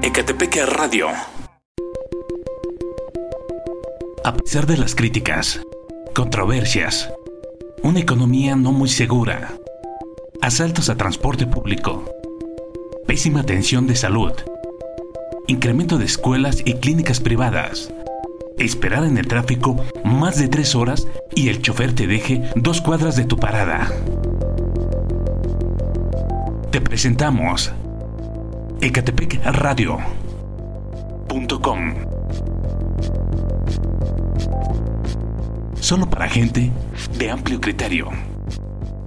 Ecatepec Radio. A pesar de las críticas, controversias, una economía no muy segura, asaltos a transporte público, pésima atención de salud, incremento de escuelas y clínicas privadas, esperar en el tráfico más de 3 horas y el chofer te deje 2 cuadras de tu parada. Te presentamos ecatepecradio.com. Solo para gente de amplio criterio.